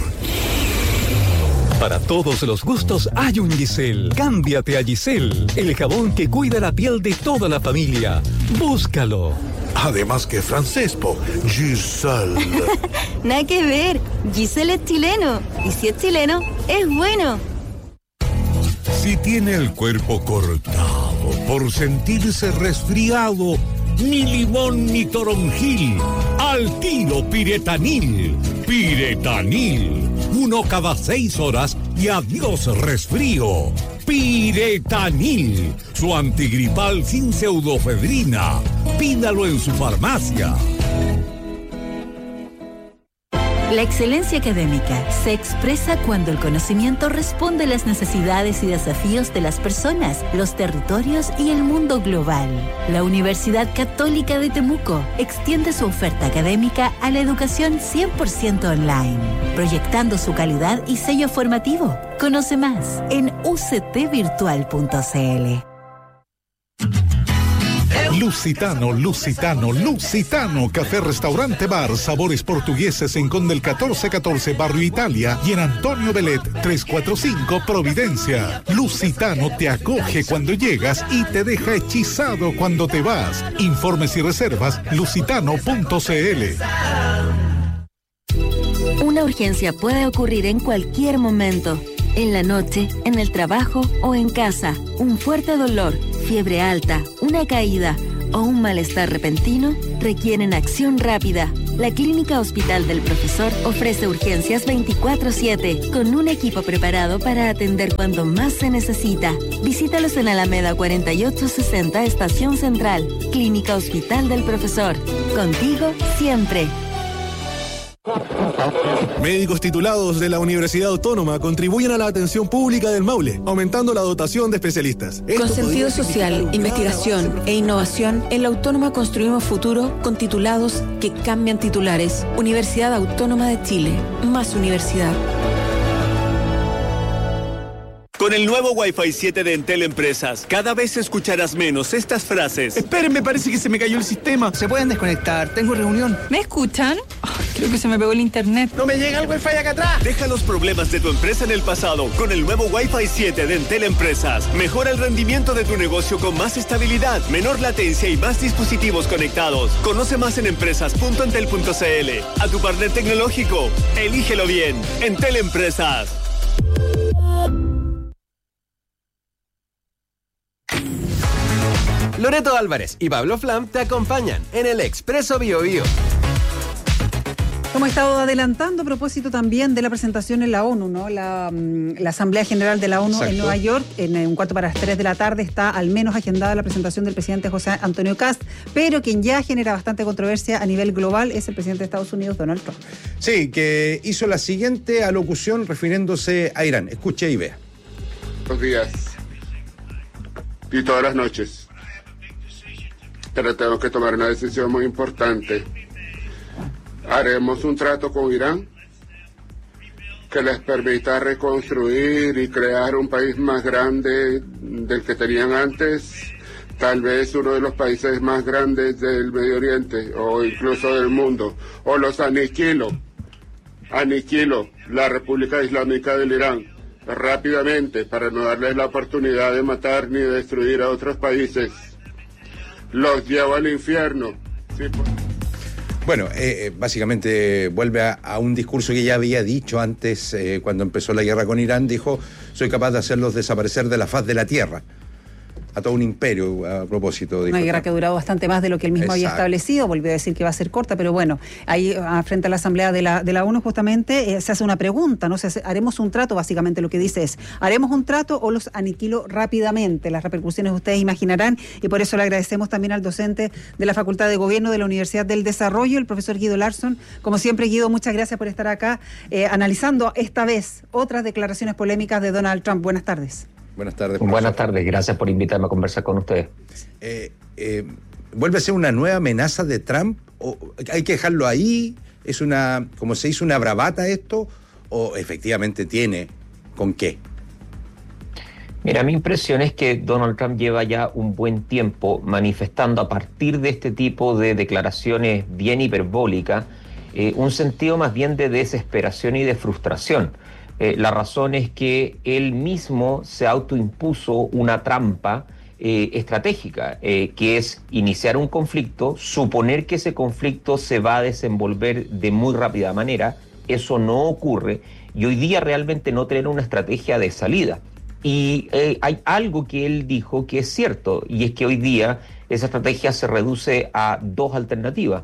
Para todos los gustos hay un Giselle. Cámbiate a Giselle, el jabón que cuida la piel de toda la familia. Búscalo. Además que francés, Giselle. Nada que ver, Giselle es chileno. Y si es chileno, es bueno. Si tiene el cuerpo cortado por sentirse resfriado, ni limón ni toronjil, al tiro Piretanil. Piretanil, 1 cada 6 horas y adiós resfrío. Piretanil, su antigripal sin pseudofedrina. Pídalo en su farmacia. La excelencia académica se expresa cuando el conocimiento responde a las necesidades y desafíos de las personas, los territorios y el mundo global. La Universidad Católica de Temuco extiende su oferta académica a la educación 100% online, proyectando su calidad y sello formativo. Conoce más en uctvirtual.cl. Lusitano, café, restaurante, bar, sabores portugueses en Conde el 1414, Barrio Italia, y en Antonio Belet 345, Providencia. Lusitano te acoge cuando llegas y te deja hechizado cuando te vas. Informes y reservas, lusitano.cl. Una urgencia puede ocurrir en cualquier momento. En la noche, en el trabajo o en casa. Un fuerte dolor, fiebre alta, una caída o un malestar repentino requieren acción rápida. La Clínica Hospital del Profesor ofrece urgencias 24/7 con un equipo preparado para atender cuando más se necesita. Visítalos en Alameda 4860, Estación Central. Clínica Hospital del Profesor. Contigo siempre. Médicos titulados de la Universidad Autónoma contribuyen a la atención pública del Maule, aumentando la dotación de especialistas. Con sentido social, investigación e innovación, en la Autónoma construimos futuro con titulados que cambian titulares. Universidad Autónoma de Chile. Más universidad. Con el nuevo Wi-Fi 7 de Entel Empresas, cada vez escucharás menos estas frases. Esperen, parece que se me cayó el sistema. Se pueden desconectar, tengo reunión. ¿Me escuchan? Creo que se me pegó el internet. ¡No me llega el Wi-Fi acá atrás! Deja los problemas de tu empresa en el pasado con el nuevo Wi-Fi 7 de Entel Empresas. Mejora el rendimiento de tu negocio con más estabilidad, menor latencia y más dispositivos conectados. Conoce más en empresas.entel.cl. A tu partner tecnológico, elígelo bien. Entel Empresas. Loreto Álvarez y Pablo Flam te acompañan en el Expreso Bio Bio. Como he estado adelantando a propósito también de la presentación en la ONU, ¿no? La Asamblea General de la ONU. Exacto. En Nueva York, en un cuarto para las 3 de la tarde, está al menos agendada la presentación del presidente José Antonio Kast, pero quien ya genera bastante controversia a nivel global es el presidente de Estados Unidos, Donald Trump. Sí, que hizo la siguiente alocución refiriéndose a Irán. Escuche y vea. Buenos días y todas las noches. Pero tenemos que tomar una decisión muy importante. Haremos un trato con Irán que les permita reconstruir y crear un país más grande del que tenían antes, tal vez uno de los países más grandes del Medio Oriente o incluso del mundo, o los aniquilo la República Islámica del Irán rápidamente para no darles la oportunidad de matar ni destruir a otros países. Los llevo al infierno. Sí, Bueno, básicamente vuelve a un discurso que ya había dicho antes, cuando empezó la guerra con Irán. Dijo, soy capaz de hacerlos desaparecer de la faz de la tierra. A todo un imperio, a propósito. Una guerra que ha durado bastante más de lo que él mismo había establecido. Volvió a decir que va a ser corta, pero bueno, ahí frente a la Asamblea de la ONU justamente se hace una pregunta, ¿no? Haremos un trato, básicamente lo que dice es, ¿haremos un trato o los aniquilo rápidamente? Las repercusiones ustedes imaginarán, y por eso le agradecemos también al docente de la Facultad de Gobierno de la Universidad del Desarrollo, el profesor Guido Larsson. Como siempre, Guido, muchas gracias por estar acá analizando esta vez otras declaraciones polémicas de Donald Trump. Buenas tardes. Buenas tardes. Buenas tardes, gracias por invitarme a conversar con ustedes. ¿Vuelve a ser una nueva amenaza de Trump? ¿O hay que dejarlo ahí? ¿Es como se hizo una bravata esto? ¿O efectivamente tiene con qué? Mira, mi impresión es que Donald Trump lleva ya un buen tiempo manifestando a partir de este tipo de declaraciones bien hiperbólicas un sentido más bien de desesperación y de frustración. La razón es que él mismo se autoimpuso una trampa estratégica, que es iniciar un conflicto, suponer que ese conflicto se va a desenvolver de muy rápida manera. Eso no ocurre y hoy día realmente no tener una estrategia de salida. Y hay algo que él dijo que es cierto, y es que hoy día esa estrategia se reduce a dos alternativas.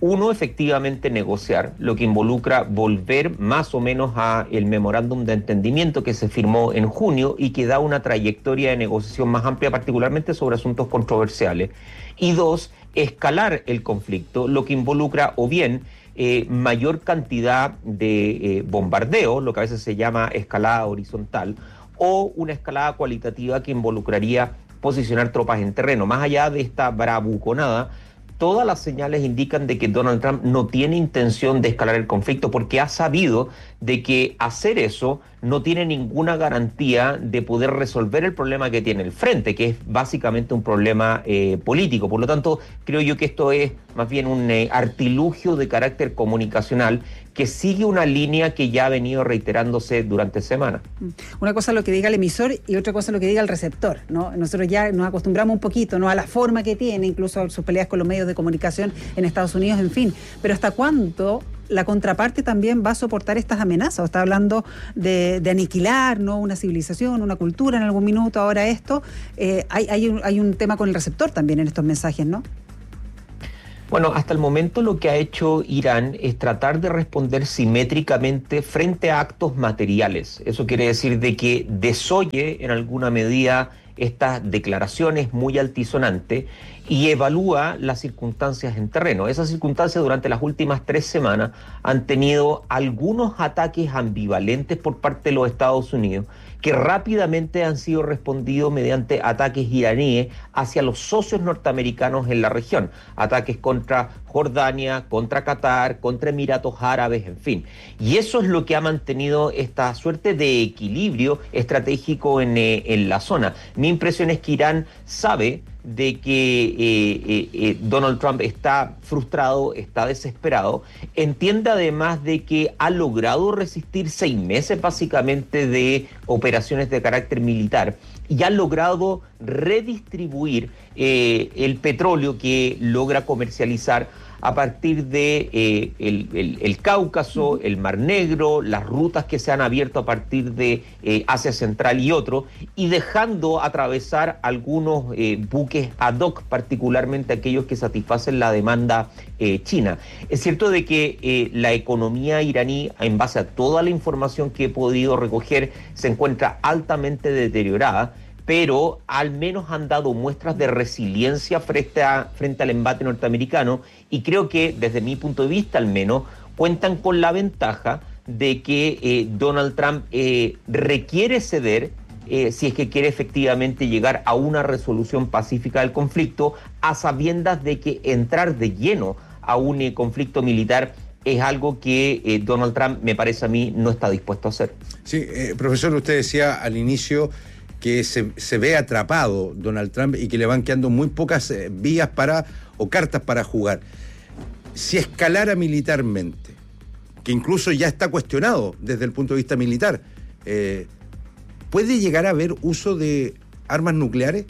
Uno, efectivamente negociar, lo que involucra volver más o menos a el memorándum de entendimiento que se firmó en junio y que da una trayectoria de negociación más amplia, particularmente sobre asuntos controversiales. Y dos, escalar el conflicto, lo que involucra o bien mayor cantidad de bombardeo, lo que a veces se llama escalada horizontal, o una escalada cualitativa que involucraría posicionar tropas en terreno. Más allá de esta bravuconada, todas las señales indican de que Donald Trump no tiene intención de escalar el conflicto porque ha sabido de que hacer eso no tiene ninguna garantía de poder resolver el problema que tiene el frente, que es básicamente un problema político. Por lo tanto, creo yo que esto es más bien un artilugio de carácter comunicacional que sigue una línea que ya ha venido reiterándose durante semanas. Una cosa es lo que diga el emisor y otra cosa es lo que diga el receptor, ¿no? Nosotros ya nos acostumbramos un poquito, ¿no?, a la forma que tiene, incluso a sus peleas con los medios de comunicación en Estados Unidos, en fin. Pero ¿hasta cuándo la contraparte también va a soportar estas amenazas? Está hablando de aniquilar, ¿no?, una civilización, una cultura en algún minuto, ahora esto. Hay un tema con el receptor también en estos mensajes, ¿no? Bueno, hasta el momento lo que ha hecho Irán es tratar de responder simétricamente frente a actos materiales. Eso quiere decir de que desoye en alguna medida estas declaraciones muy altisonantes y evalúa las circunstancias en terreno. Esas circunstancias durante las últimas 3 semanas han tenido algunos ataques ambivalentes por parte de los Estados Unidos que rápidamente han sido respondidos mediante ataques iraníes hacia los socios norteamericanos en la región. Ataques contra Jordania, contra Qatar, contra Emiratos Árabes, en fin. Y eso es lo que ha mantenido esta suerte de equilibrio estratégico en la zona. Mi impresión es que Irán sabe de que Donald Trump está frustrado, está desesperado, entiende además de que ha logrado resistir 6 meses básicamente de operaciones de carácter militar y ha logrado redistribuir el petróleo que logra comercializar a partir de el Cáucaso, el Mar Negro, las rutas que se han abierto a partir de Asia Central y otros, y dejando atravesar algunos buques ad hoc, particularmente aquellos que satisfacen la demanda china. Es cierto de que la economía iraní, en base a toda la información que he podido recoger, se encuentra altamente deteriorada, pero al menos han dado muestras de resiliencia frente al embate norteamericano y creo que desde mi punto de vista al menos cuentan con la ventaja de que Donald Trump requiere ceder si es que quiere efectivamente llegar a una resolución pacífica del conflicto, a sabiendas de que entrar de lleno a un conflicto militar es algo que Donald Trump, me parece a mí, no está dispuesto a hacer. Sí, profesor, usted decía al inicio que se ve atrapado Donald Trump y que le van quedando muy pocas vías o cartas para jugar. Si escalara militarmente, que incluso ya está cuestionado desde el punto de vista militar, ¿puede llegar a haber uso de armas nucleares?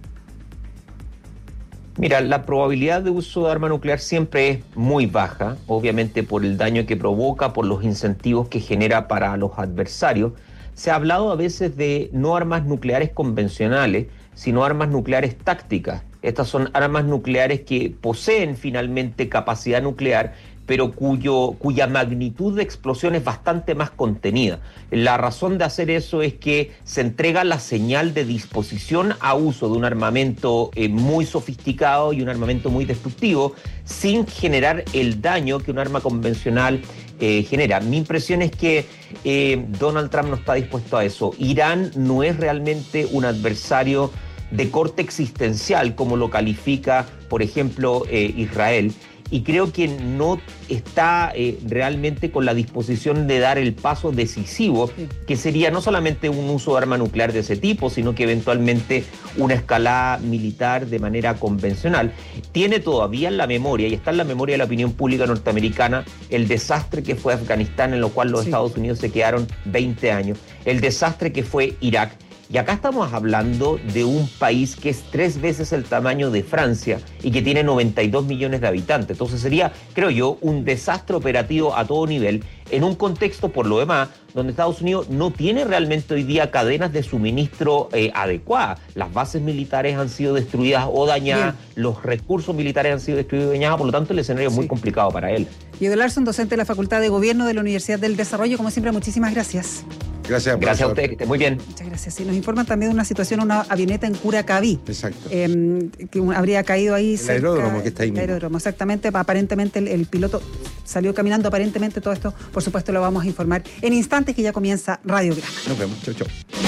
Mira, la probabilidad de uso de arma nuclear siempre es muy baja, obviamente por el daño que provoca, por los incentivos que genera para los adversarios. Se ha hablado a veces de no armas nucleares convencionales, sino armas nucleares tácticas. Estas son armas nucleares que poseen finalmente capacidad nuclear, pero cuya magnitud de explosión es bastante más contenida. La razón de hacer eso es que se entrega la señal de disposición a uso de un armamento muy sofisticado y un armamento muy destructivo, sin generar el daño que un arma convencional genera. Mi impresión es que Donald Trump no está dispuesto a eso. Irán no es realmente un adversario de corte existencial, como lo califica, por ejemplo, Israel, y creo que no está realmente con la disposición de dar el paso decisivo, que sería no solamente un uso de arma nuclear de ese tipo, sino que eventualmente una escalada militar de manera convencional. Tiene todavía en la memoria, y está en la memoria de la opinión pública norteamericana, el desastre que fue Afganistán, en lo cual los Estados Unidos se quedaron 20 años, el desastre que fue Irak, Y acá estamos hablando de un país que es 3 veces el tamaño de Francia y que tiene 92 millones de habitantes. Entonces sería, creo yo, un desastre operativo a todo nivel en un contexto, por lo demás, donde Estados Unidos no tiene realmente hoy día cadenas de suministro adecuadas. Las bases militares han sido destruidas o dañadas, los recursos militares han sido destruidos o dañados, por lo tanto el escenario es muy complicado para él. Diego Larsson, docente de la Facultad de Gobierno de la Universidad del Desarrollo, como siempre, muchísimas gracias. Gracias a usted, que esté muy bien. Muchas gracias. Y nos informan también de una situación, una avioneta en Curacaví. Exacto. Que habría caído ahí el aeródromo que está ahí mismo. El aeródromo, exactamente. Aparentemente el piloto salió caminando, aparentemente todo esto, por supuesto, lo vamos a informar en instantes, que ya comienza Radio Grama. Nos vemos. Chau, chau.